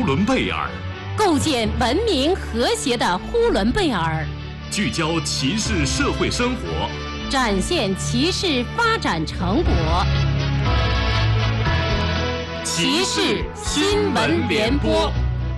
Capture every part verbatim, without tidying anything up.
伦贝尔， 构建文明和谐的呼伦贝尔， 聚焦骑士社会生活， 展现骑士发展成果。骑士新闻联播。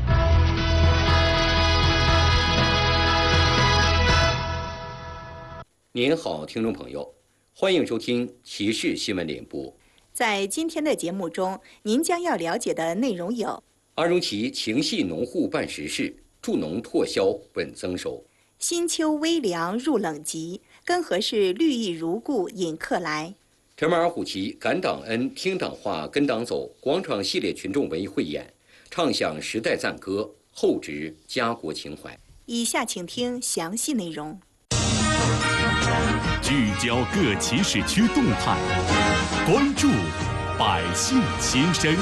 您好，听众朋友，欢迎收听骑士新闻联播。 在今天的节目中，您将要了解的内容有： 阿荣旗情系农户办实事，助农拓销稳增收； 新秋微凉入冷极，根河市绿意如故引客来； 陈马尔虎旗感党恩听党话跟党走广场系列群众文艺汇演，唱响时代赞歌，厚植家国情怀。 以下请听详细内容。 聚焦各骑士区动态，关注百姓心声。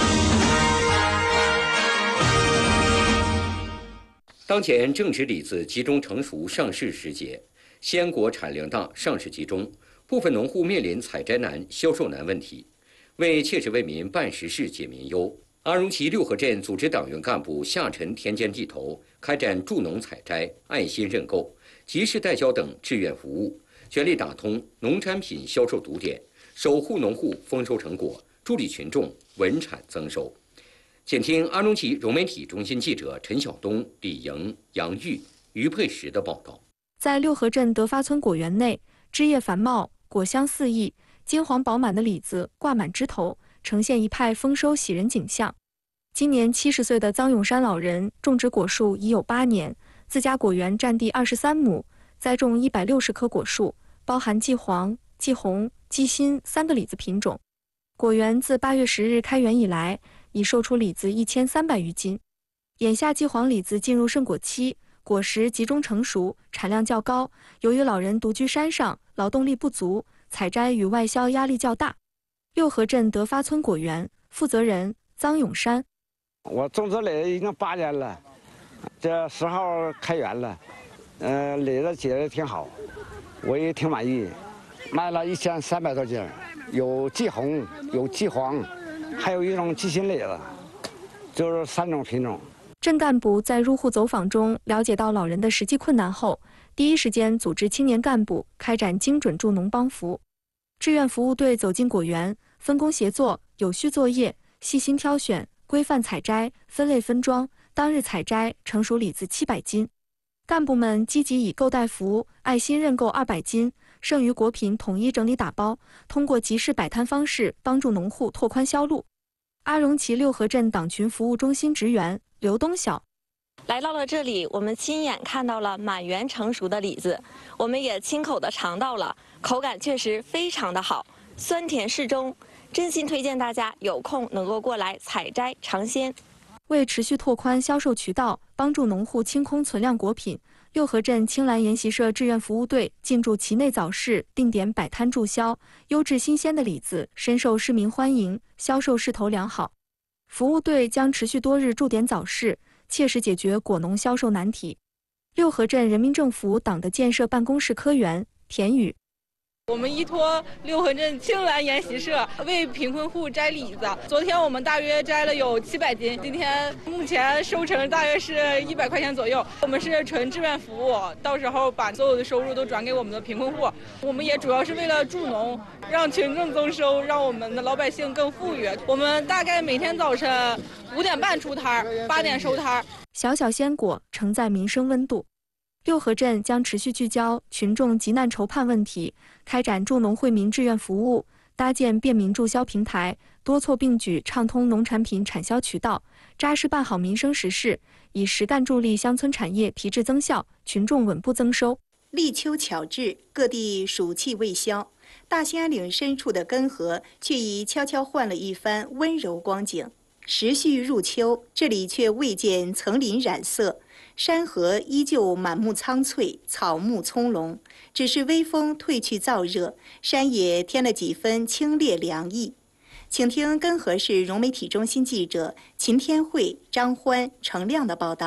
当前正值李子集中成熟上市时节，鲜果产量大，上市集中，部分农户面临采摘难、销售难问题。为切实为民办实事、解民忧，阿荣旗六合镇组织党员干部下沉田间地头，开展助农采摘、爱心认购、集市代销等志愿服务，全力打通农产品销售堵点，守护农户丰收成果，助力群众稳产增收。请听阿荣旗融媒体中心记者陈晓东、李莹、杨玉、于佩石的报道。 在六合镇德发村果园内，枝叶繁茂，果香四溢，金黄饱满的李子挂满枝头，呈现一派丰收喜人景象。今年七十岁的臧永山老人种植果树已有八年，自家果园占地二十三亩，栽种一百六十棵果树，包含季黄、季红、季新三个李子品种。果园自八月十日开园以来，已售出李子一千三百余斤。眼下季黄李子进入盛果期，果实集中成熟，产量较高。由于老人独居山上，劳动力不足，采摘与外销压力较大。六合镇德发村果园负责人臧永山： 我种这李已经八年了，这十号开园了，呃，李子结得挺好，我也挺满意，卖了一千三百多斤，有季红，有季黄，还有一种季新李子，就是三种品种。 镇干部在入户走访中了解到老人的实际困难后，第一时间组织青年干部开展精准助农帮扶。志愿服务队走进果园，分工协作，有序作业，细心挑选，规范采摘，分类分装，当日采摘成熟李子七百斤。干部们积极以购代服、爱心认购二百斤，剩余果品统一整理打包，通过集市摆摊方式帮助农户拓宽销路。阿荣旗六合镇党群服务中心职员刘东晓： 来到了这里，我们亲眼看到了满园成熟的李子，我们也亲口的尝到了，口感确实非常的好，酸甜适中，真心推荐大家有空能够过来采摘尝鲜。为持续拓宽销售渠道，帮助农户清空存量果品，六合镇青蓝研习社志愿服务队进驻旗内早市，定点摆摊助销，优质新鲜的李子深受市民欢迎，销售势头良好。服务队将持续多日驻点早市，切实解决果农销售难题。六合镇人民政府党的建设办公室科员田宇： 我们依托六合镇青蓝研习社为贫困户摘李子，昨天我们大约摘了有七百斤，今天目前收成大约是一百块钱左右。我们是纯志愿服务，到时候把所有的收入都转给我们的贫困户。我们也主要是为了助农，让群众增收，让我们的老百姓更富裕。我们大概每天早晨五点半出摊，八点收摊。 小小鲜果承载民生温度。六合镇将持续聚焦群众急难愁盼问题，开展助农惠民志愿服务，搭建便民助销平台，多措并举畅通农产品产销渠道，扎实办好民生实事，以实干助力乡村产业提质增效，群众稳步增收。 立秋巧至，各地暑气未消，大兴安岭深处的根河却已悄悄换了一番温柔光景。时序入秋，这里却未见层林染色，山河依旧满目苍翠，草木葱茏，只是微风褪去燥热，山野添了几分清冽凉意。请听根河市融媒体中心记者秦天慧、张欢、程亮的报道。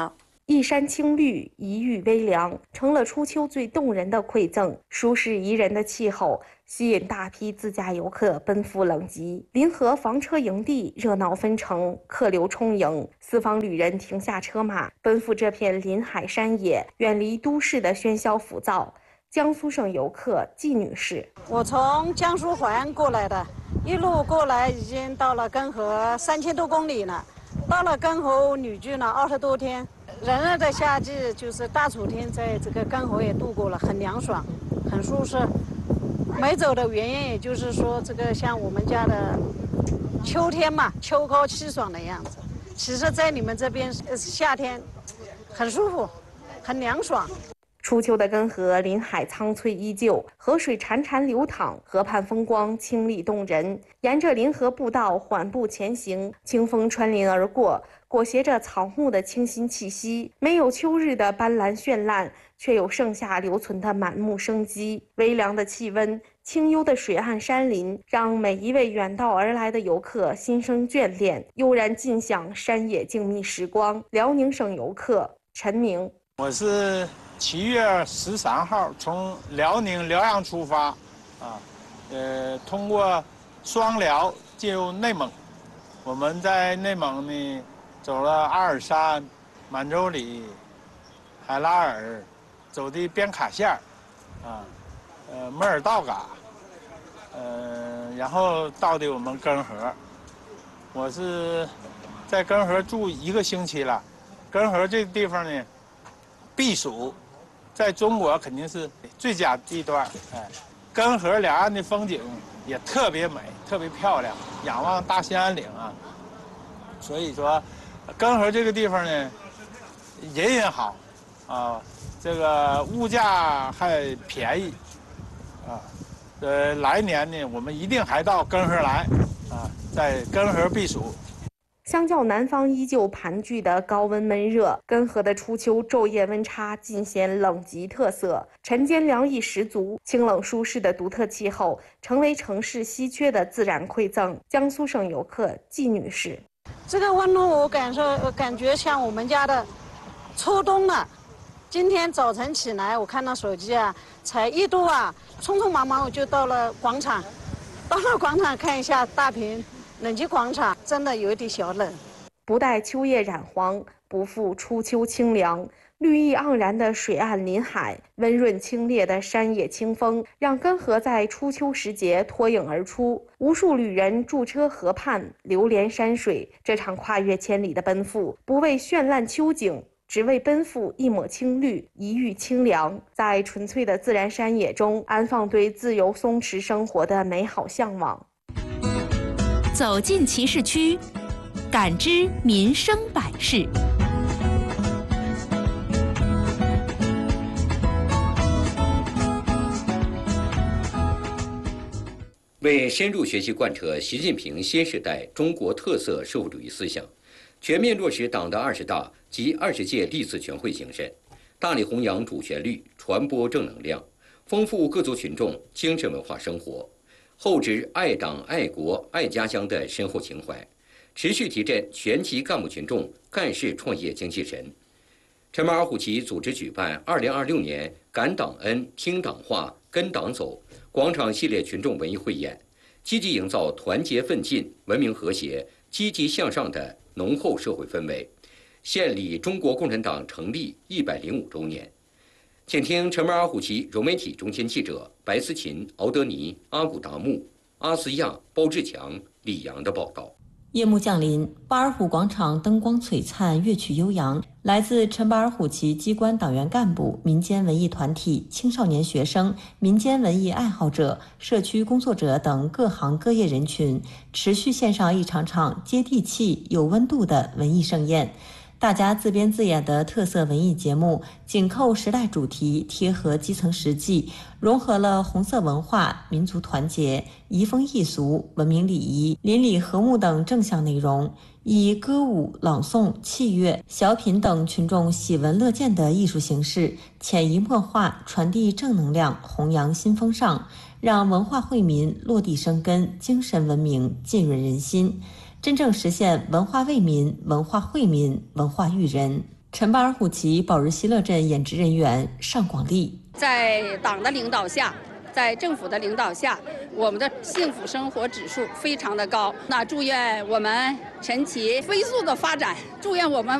一山青绿，一域微凉，成了初秋最动人的馈赠。舒适宜人的气候吸引大批自驾游客奔赴冷极，临河房车营地热闹纷呈，客流充盈，四方旅人停下车马，奔赴这片临海山野，远离都市的喧嚣浮躁。江苏省游客季女士： 我从江苏淮安过来的，一路过来已经到了根河三千多公里了，到了根河旅居了二十多天。炎热的夏季，就是大暑天，在这个根河也度过了，很凉爽，很舒适。没走的原因，也就是说，这个像我们家的秋天嘛，秋高气爽的样子。其实，在你们这边夏天很舒服，很凉爽。 初秋的根河临海苍翠依旧，河水潺潺流淌，河畔风光清丽动人。沿着临河步道缓步前行，清风穿林而过，裹挟着草木的清新气息。没有秋日的斑斓绚烂，却有盛夏留存的满目生机。微凉的气温，清幽的水岸山林，让每一位远道而来的游客心生眷恋，悠然尽享山野静谧时光。辽宁省游客陈明： 我是七月十三号从辽宁辽阳出发，啊，呃，通过双辽进入内蒙。我们在内蒙呢走了阿尔山、满洲里、海拉尔，走的边卡线，啊，呃，莫尔道嘎，呃，然后到的我们根河。我是在根河住一个星期了。根河这个地方呢，避暑。在中国肯定是最佳地段，哎，根河两岸的风景也特别美，特别漂亮，仰望大兴安岭啊。所以说，根河这个地方呢，人也好，啊，这个物价还便宜，啊，呃，来年呢，我们一定还到根河来，啊，在根河避暑。 相较南方依旧盘踞的高温闷热，根河的初秋昼夜温差尽显冷极特色，晨间凉意十足，清冷舒适的独特气候成为城市稀缺的自然馈赠。江苏省游客季女士： 这个温度我感受感觉像我们家的初冬了。今天早晨起来，我看到手机啊，才一度啊，匆匆忙忙我就到了广场，到了广场看一下大屏。冷极广场真的有一点小冷， 不待秋叶染黄，不负初秋清凉。绿意盎然的水岸临海，温润清冽的山野清风，让根河在初秋时节脱颖而出。无数旅人驻车河畔，流连山水。这场跨越千里的奔赴，不为绚烂秋景，只为奔赴一抹青绿，一域清凉。在纯粹的自然山野中，安放对自由松弛生活的美好向往。 走进骑士区，感知民生百事。 为深入学习贯彻习近平新时代中国特色社会主义思想，全面落实党的二十大及二十届历次全会精神，大力弘扬主旋律，传播正能量，丰富各族群众精神文化生活，厚植爱党爱国爱家乡的深厚情怀，持续提振全级干部群众干事创业精气神。陈马尔虎旗组织举办二零二六年感党恩、听党话、跟党走广场系列群众文艺汇演，积极营造团结奋进、文明和谐、积极向上的浓厚社会氛围，献礼中国共产党成立一百零五周年。请听陈马尔虎旗融媒体中心记者白思琴、敖德尼、阿古达木、阿斯亚、包志强、李阳的报道。 夜幕降临，巴尔虎广场灯光璀璨，乐曲悠扬。来自陈巴尔虎旗机关党员干部、民间文艺团体、青少年学生、民间文艺爱好者、社区工作者等各行各业人群，持续献上一场场接地气、有温度的文艺盛宴。大家自编自演的特色文艺节目，紧扣时代主题，贴合基层实际，融合了红色文化、民族团结、移风易俗、文明礼仪、邻里和睦等正向内容，以歌舞、朗诵、器乐、小品等群众喜闻乐见的艺术形式，潜移默化传递正能量，弘扬新风尚，让文化惠民落地生根，精神文明浸润人心，真正实现文化为民、文化惠民、文化育人。 陈巴尔虎旗宝日西乐镇演职人员尚广利， 在党的领导下，在政府的领导下，我们的幸福生活指数非常的高。那祝愿我们陈旗飞速的发展，祝愿我们